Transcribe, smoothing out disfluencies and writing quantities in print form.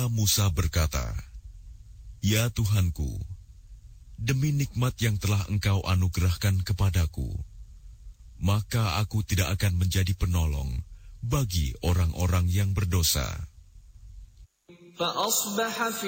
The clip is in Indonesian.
Musa berkata, "Ya Tuhanku, demi nikmat yang telah Engkau anugerahkan kepadaku, maka aku tidak akan menjadi penolong bagi orang-orang yang berdosa." فأصبح في